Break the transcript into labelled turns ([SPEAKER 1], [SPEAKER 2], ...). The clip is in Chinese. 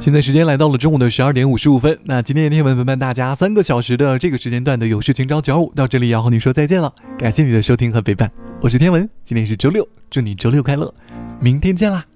[SPEAKER 1] 现在时间来到了中午的12点55分。那今天的天文陪伴大家3个小时的这个时间段的有事情招95到这里要和你说再见了，感谢你的收听和陪伴，我是天文，今天是周六，祝你周六快乐，明天见啦。